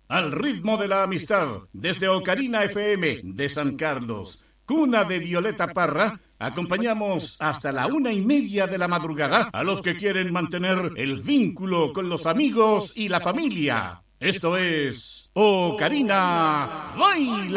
al ritmo de la amistad, desde Ocarina FM de San Carlos, cuna de Violeta Parra, acompañamos hasta la 1:30 de la madrugada a los que quieren mantener el vínculo con los amigos y la familia. Esto es Ocarina Baila.